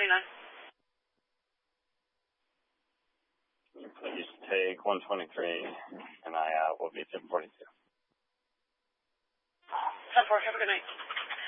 Please take 123, and I will be 742. 10-4, have a good night.